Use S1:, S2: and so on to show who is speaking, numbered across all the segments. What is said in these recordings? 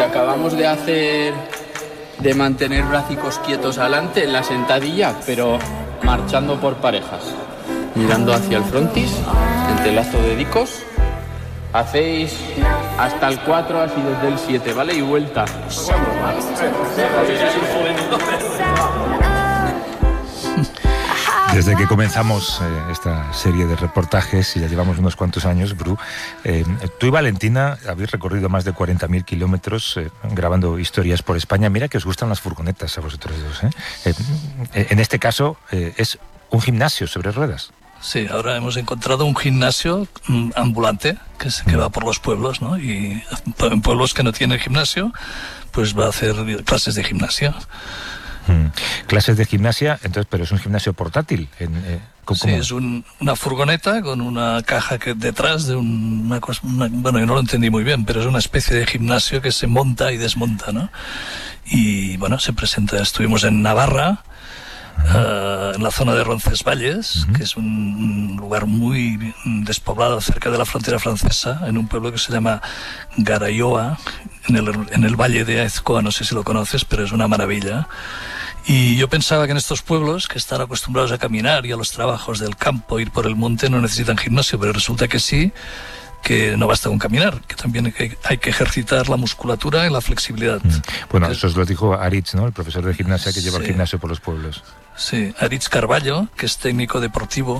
S1: acabamos de hacer de mantener brazos quietos adelante en la sentadilla, pero marchando por parejas. Mirando hacia el frontis, entrelazo de dedicos. Hacéis hasta el 4, así desde el 7, ¿vale? Y vuelta.
S2: Desde que comenzamos esta serie de reportajes, y ya llevamos unos cuantos años, Bru, tú y Valentina habéis recorrido más de 40.000 kilómetros grabando historias por España. Mira que os gustan las furgonetas a vosotros dos, ¿eh? En este caso es un gimnasio sobre ruedas.
S3: Sí, ahora hemos encontrado un gimnasio ambulante que va por los pueblos, ¿no? Y en pueblos que no tienen gimnasio, pues va a hacer clases de gimnasia.
S2: Clases de gimnasia, entonces, pero es un gimnasio portátil.
S3: Sí, es una furgoneta con una caja que detrás de una cosa, bueno, yo no lo entendí muy bien, pero es una especie de gimnasio que se monta y desmonta, ¿no? Y bueno, se presenta, estuvimos en Navarra, en la zona de Roncesvalles, que es un lugar muy despoblado cerca de la frontera francesa, en un pueblo que se llama Garaioa, en el valle de Aezkoa, no sé si lo conoces, pero es una maravilla. Y yo pensaba que en estos pueblos, que están acostumbrados a caminar y a los trabajos del campo, ir por el monte, no necesitan gimnasio, pero resulta que sí, que no basta con caminar, que también hay que ejercitar la musculatura y la flexibilidad.
S2: Bueno, eso os lo dijo Aritz, ¿no? El profesor de gimnasia que lleva el gimnasio por los pueblos.
S3: Sí, Aritz Carballo, que es técnico deportivo.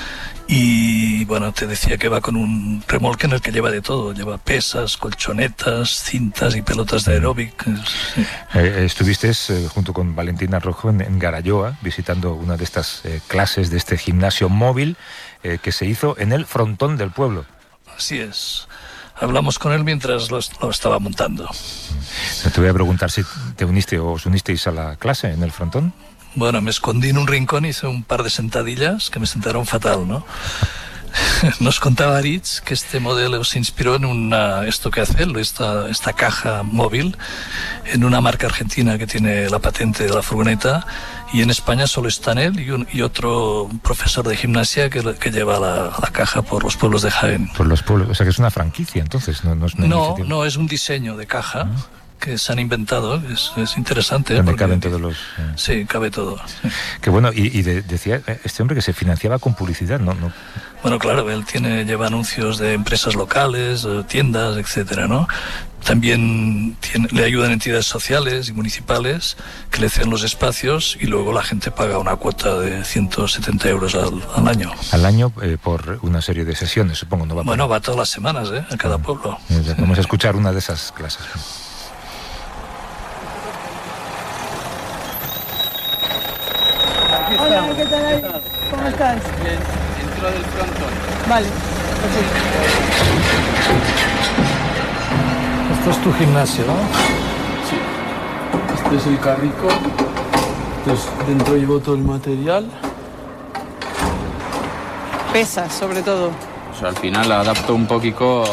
S3: Y bueno, te decía que va con un remolque en el que lleva de todo. Lleva pesas, colchonetas, cintas y pelotas de aeróbic. Sí.
S2: Estuviste junto con Valentina Rojo en Garaioa, visitando una de estas clases de este gimnasio móvil que se hizo en el frontón del pueblo.
S3: Así es. Hablamos con él mientras lo estaba montando.
S2: Te voy a preguntar si te uniste o os unisteis a la clase en el frontón.
S3: Bueno, me escondí en un rincón y hice un par de sentadillas que me sentaron fatal, ¿no? Nos contaba Aritz que este modelo se inspiró en esto que hace él, esta caja móvil, en una marca argentina que tiene la patente de la furgoneta, y en España solo están él y otro profesor de gimnasia que lleva la caja por los pueblos de Jaén.
S2: Por los pueblos, o sea que es una franquicia, entonces, no es una iniciativa.
S3: No, es un diseño de caja. Que se han inventado, es interesante.
S2: Donde caben todos los...
S3: Sí, cabe todo. Sí.
S2: Qué bueno, decía este hombre que se financiaba con publicidad, ¿no?
S3: Bueno, claro, él lleva anuncios de empresas locales, tiendas, etcétera, ¿no? También le ayudan entidades sociales y municipales que le ceden los espacios y luego la gente paga una cuota de 170 euros al año.
S2: Al año por una serie de sesiones, supongo, ¿no?
S3: Va todas las semanas, a cada pueblo.
S2: Vamos a escuchar una de esas clases.
S4: Hola, ¿qué tal ahí? ¿Cómo estás?
S1: Bien, dentro del frontón.
S4: Vale.
S3: Esto es tu gimnasio, ¿no?
S1: Sí. Este es el carrico. Entonces, dentro llevo todo el material.
S4: Pesas, sobre todo.
S1: O sea, al final adapto un poquito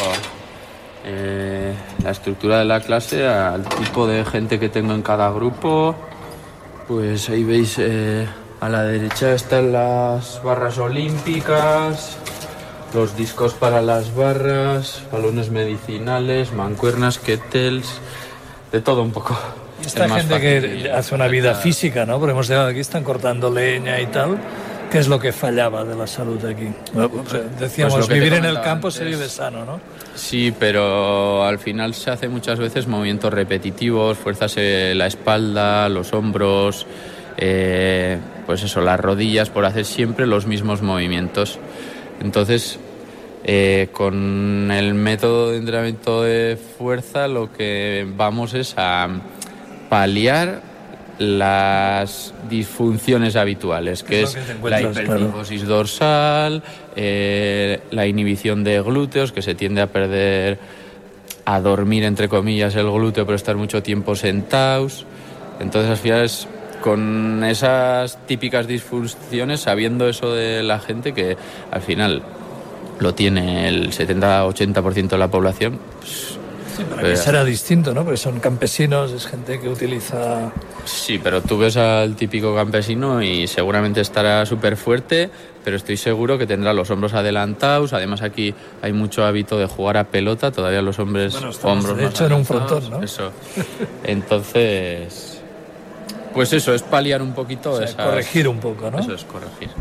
S1: la estructura de la clase al tipo de gente que tengo en cada grupo. Pues ahí veis... a la derecha están las barras olímpicas, los discos para las barras, balones medicinales, mancuernas, kettles, de todo un poco.
S3: Esta gente que hace una vida física, ¿no? Porque hemos llegado aquí, están cortando leña y tal. ¿Qué es lo que fallaba de la salud aquí? Decíamos, pues vivir en el campo se vive sano, ¿no?
S1: Sí, pero al final se hace muchas veces movimientos repetitivos, fuerzas en la espalda, los hombros... pues eso, las rodillas, por hacer siempre los mismos movimientos. Entonces, con el método de entrenamiento de fuerza lo que vamos es a paliar las disfunciones habituales, que es la hipertrifosis dorsal, la inhibición de glúteos, que se tiende a perder, a dormir, entre comillas, el glúteo, pero estar mucho tiempo sentados. Entonces, al final es con esas típicas disfunciones, sabiendo eso de la gente, que al final lo tiene el 70-80% de la población, pues
S3: Sí, pero aquí será distinto, ¿no? Porque son campesinos, es gente que utiliza...
S1: Sí, pero tú ves al típico campesino y seguramente estará súper fuerte, pero estoy seguro que tendrá los hombros adelantados. Además aquí hay mucho hábito de jugar a pelota, todavía los hombres hombros
S3: de hecho
S1: más
S3: en un frontón, ¿no?
S1: Eso. Entonces, pues eso, es paliar un poquito,
S3: o sea, corregir un poco, ¿no?
S1: Eso es corregir.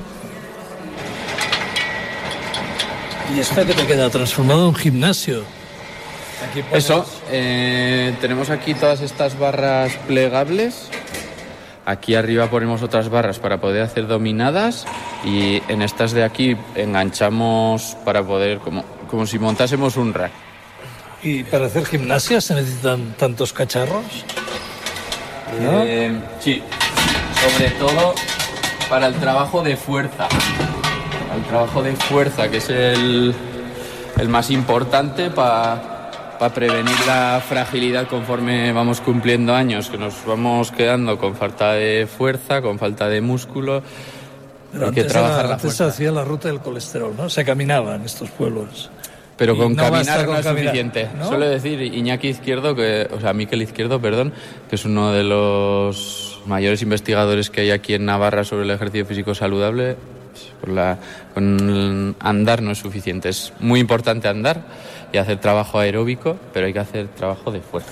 S3: Y esto que te queda transformado en un gimnasio. Aquí pones...
S1: Eso, tenemos aquí todas estas barras plegables. Aquí arriba ponemos otras barras para poder hacer dominadas y en estas de aquí enganchamos para poder, como si montásemos un rack.
S3: ¿Y para hacer gimnasia se necesitan tantos cacharros? ¿No?
S1: Sí, sobre todo para el trabajo de fuerza. El trabajo de fuerza, que es el más importante para prevenir la fragilidad conforme vamos cumpliendo años, que nos vamos quedando con falta de fuerza, con falta de músculo.
S3: Pero
S1: hay que trabajar la fuerza.
S3: Antes se hacía la ruta del colesterol, ¿no? Se caminaba en estos pueblos.
S1: Pero con
S3: no
S1: caminar no es
S3: caminar,
S1: suficiente.
S3: ¿no?
S1: Suele decir Iñaki Izquierdo, Mikel Izquierdo, perdón, que es uno de los mayores investigadores que hay aquí en Navarra sobre el ejercicio físico saludable. Con andar no es suficiente. Es muy importante andar y hacer trabajo aeróbico, pero hay que hacer trabajo de fuerza.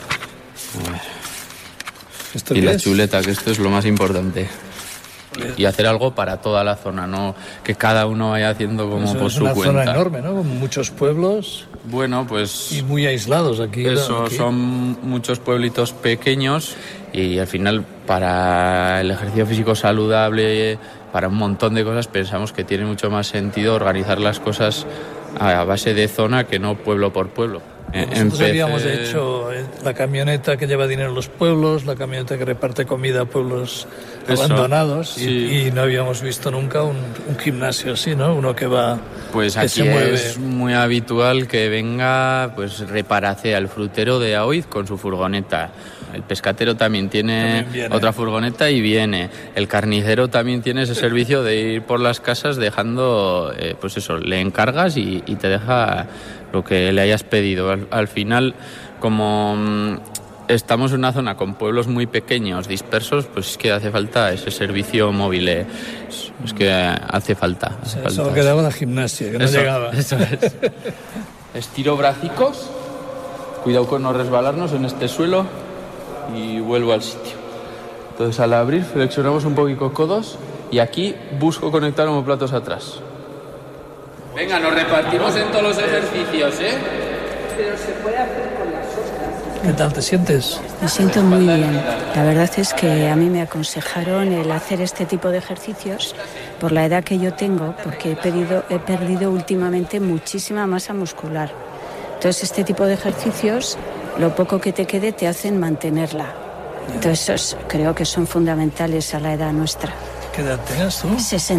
S3: ¿Esto
S1: y la
S3: es?
S1: chuleta, que esto es lo más importante. Y hacer algo para toda la zona, no que cada uno vaya haciendo como
S3: eso
S1: por
S3: es
S1: su
S3: una
S1: cuenta.
S3: zona enorme, ¿no? Con muchos pueblos.
S1: Bueno, pues...
S3: Y muy aislados aquí.
S1: Eso,
S3: aquí.
S1: son muchos pueblitos pequeños y al final para el ejercicio físico saludable, para un montón de cosas, pensamos que tiene mucho más sentido organizar las cosas a base de zona que no pueblo por pueblo.
S3: Nosotros habíamos hecho la camioneta que lleva dinero a los pueblos, la camioneta que reparte comida a pueblos abandonados, sí. y no habíamos visto nunca un gimnasio así, ¿no? Uno que va...
S1: Pues aquí es muy habitual que venga, pues Reparace, al frutero de Aoiz con su furgoneta. El pescatero también tiene otra furgoneta y viene. El carnicero también tiene ese servicio de ir por las casas dejando, pues eso, le encargas y te deja lo que le hayas pedido. Al final, como estamos en una zona con pueblos muy pequeños, dispersos, pues es que hace falta ese servicio móvil. Es que hace falta.
S3: Solo quedaba la gimnasia, que no llegaba.
S1: Eso es. Estiro bracicos, cuidado con no resbalarnos en este suelo y vuelvo al sitio. Entonces al abrir flexionamos un poquito codos y aquí busco conectar omoplatos atrás. Venga, nos repartimos en todos los ejercicios, ¿eh?
S4: Pero se puede hacer con las otras.
S3: ¿Qué tal te sientes?
S5: Me siento muy bien. La verdad es que a mí me aconsejaron el hacer este tipo de ejercicios por la edad que yo tengo, porque he perdido últimamente muchísima masa muscular. Entonces este tipo de ejercicios, lo poco que te quede, te hacen mantenerla. Entonces creo que son fundamentales a la edad nuestra.
S3: ¿Qué edad tienes tú?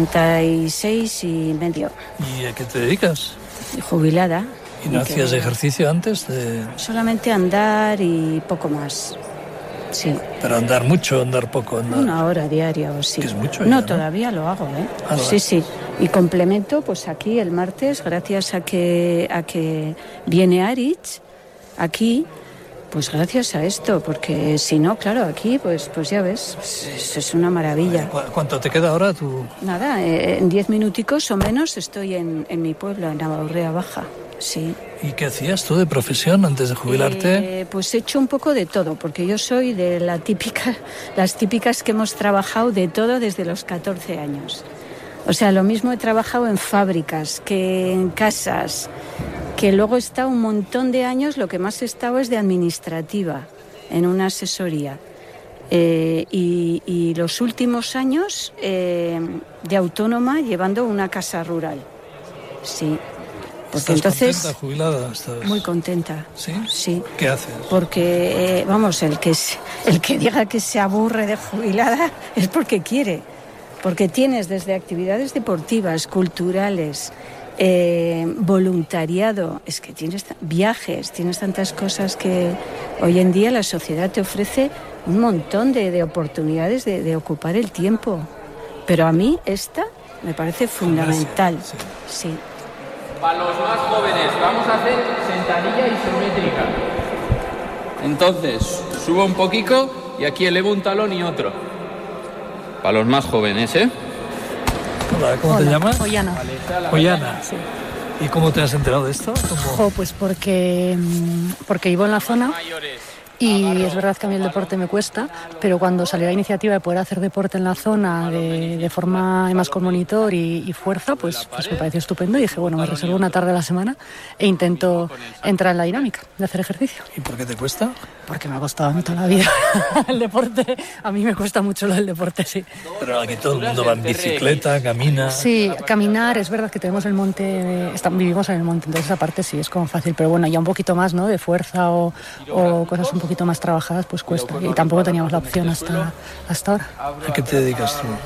S5: 66 y medio.
S3: ¿Y a qué te dedicas?
S5: Jubilada.
S3: ¿Y no hacías ejercicio antes?
S5: Solamente andar y poco más. Sí.
S3: Pero andar mucho, andar poco, andar...
S5: 1 hora diaria o sí.
S3: ¿Que es mucho?
S5: No,
S3: ya,
S5: todavía lo hago, ¿eh?
S3: Ah,
S5: sí, sí. Y complemento, pues aquí el martes, gracias a que viene Aritz, aquí, pues gracias a esto, porque si no, claro, aquí, pues ya ves, es una maravilla.
S3: ¿Cuánto te queda ahora tú?
S5: Nada, en 10 minuticos o menos estoy en mi pueblo, en Navarrea Baja. Sí.
S3: ¿Y qué hacías tú de profesión antes de jubilarte?
S5: Pues he hecho un poco de todo, porque yo soy de las típicas que hemos trabajado de todo desde los 14 años. O sea, lo mismo he trabajado en fábricas que en casas, que luego he estado un montón de años, lo que más he estado es de administrativa, en una asesoría. Y los últimos años de autónoma llevando una casa rural. Sí. Porque
S3: ¿Estás
S5: entonces,
S3: contenta, jubilada?
S5: Muy contenta.
S3: ¿Sí?
S5: Sí.
S3: ¿Qué haces?
S5: Porque, el que diga que se aburre de jubilada es porque quiere. Porque tienes desde actividades deportivas, culturales, voluntariado, es que tienes viajes, tienes tantas cosas que hoy en día la sociedad te ofrece un montón de oportunidades de ocupar el tiempo. Pero a mí esta me parece fundamental. Sí.
S1: Para los más jóvenes, vamos a hacer sentadilla isométrica. Entonces, subo un poquito y aquí elevo un talón y otro. Para los más jóvenes, ¿eh?
S3: Hola, ¿cómo te llamas?
S6: Ollana.
S3: Ollana.
S6: Sí.
S3: ¿Y cómo te has enterado de esto?
S6: Pues porque vivo en la zona y es verdad que a mí el deporte me cuesta, pero cuando salió la iniciativa de poder hacer deporte en la zona de forma más con monitor y fuerza, pues me pareció estupendo y dije, bueno, me reservo una tarde a la semana e intento entrar en la dinámica de hacer ejercicio.
S3: ¿Y por qué te cuesta?
S6: Porque me ha costado a mí toda la vida el deporte. A mí me cuesta mucho lo del deporte, sí.
S3: Pero aquí todo el mundo va en bicicleta, camina.
S6: Sí, caminar, es verdad que tenemos el monte, vivimos en el monte, entonces aparte sí, es como fácil. Pero bueno, ya un poquito más, ¿no? De fuerza o cosas un poquito más trabajadas, pues cuesta. Y tampoco teníamos la opción hasta ahora.
S3: ¿A qué te dedicas tú?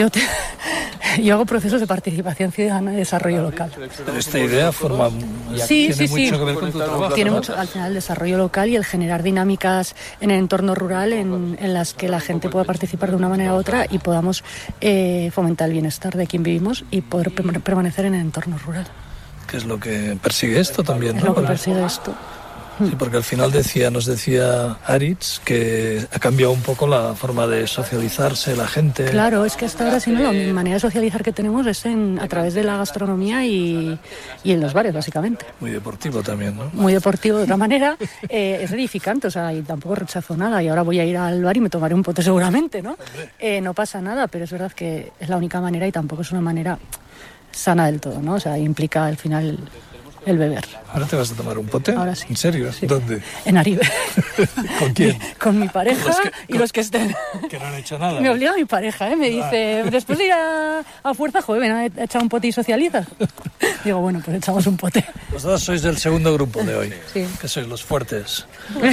S6: Yo hago procesos de participación ciudadana y desarrollo local.
S3: Pero esta idea tiene mucho que ver con tu trabajo.
S6: Tiene mucho, al final, el desarrollo local y el generar dinámicas en el entorno rural en las que la gente pueda participar de una manera u otra y podamos fomentar el bienestar de quien vivimos y poder permanecer en el entorno rural.
S3: ¿Qué es lo que persigue esto también?
S6: Es lo que persigue esto.
S3: Sí, porque al final nos decía Aritz que ha cambiado un poco la forma de socializarse la gente.
S6: Claro, es que hasta ahora si no, la manera de socializar que tenemos es a través de la gastronomía y en los bares, básicamente.
S3: Muy deportivo también, ¿no?
S6: Muy deportivo de otra manera, es edificante, o sea, y tampoco rechazo nada, y ahora voy a ir al bar y me tomaré un pote seguramente, ¿no? No pasa nada, pero es verdad que es la única manera y tampoco es una manera sana del todo, ¿no? O sea, implica al final el beber.
S3: ¿Ahora te vas a tomar un pote?
S6: Ahora sí.
S3: ¿En serio?
S6: Sí.
S3: ¿Dónde?
S6: En Aribe.
S3: ¿Con quién?
S6: Con mi pareja y los que estén.
S3: Que no han hecho nada.
S6: Me obliga mi pareja, me dice, después de ir a fuerza, joder, ven a echar un pote y socializas. Digo, bueno, pues echamos un pote.
S3: Vosotros sois del segundo grupo de hoy.
S6: Sí.
S3: Que sois los fuertes.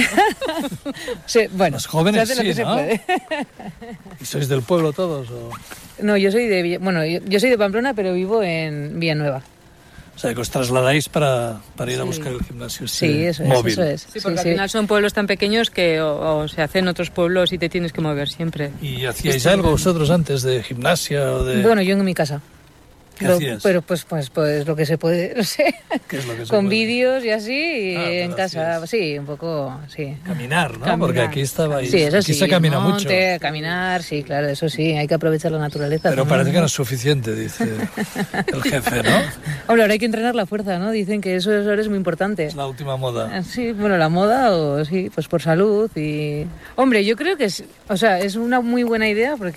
S6: Sí, bueno,
S3: los jóvenes
S6: se hace lo
S3: sí,
S6: que
S3: ¿no?
S6: se puede.
S3: ¿Y sois del pueblo todos? ¿O?
S7: No, yo soy yo soy de Pamplona, pero vivo en Villanueva.
S3: O sea, que os trasladáis para ir a buscar el gimnasio
S7: móvil. Eso es. Sí, porque
S6: Sí,
S7: al final son pueblos tan pequeños que o se hacen otros pueblos y te tienes que mover siempre.
S3: ¿Y hacíais algo vosotros antes de gimnasia o de...?
S7: Bueno, yo en mi casa.
S3: ¿Qué hacías?
S7: Pero pues lo que se puede, no sé.
S3: ¿Qué es lo que se
S7: Con
S3: puede?
S7: vídeos y así, y en casa,
S3: hacías.
S7: sí, un poco, sí.
S3: Caminar, ¿no?
S7: Caminar.
S3: Porque aquí estabais...
S7: Sí, eso
S3: aquí
S7: sí,
S3: se camina
S7: monte,
S3: mucho.
S7: Caminar, sí, claro, eso sí, hay que aprovechar la naturaleza.
S3: Pero
S7: ¿no?
S3: parece que no es suficiente, dice el jefe, ¿no?
S7: Hombre, ahora hay que entrenar la fuerza, ¿no? Dicen que eso ahora es muy importante.
S3: Es la última moda.
S7: Sí, bueno, la moda o sí, pues por salud y... Hombre, yo creo que es una muy buena idea porque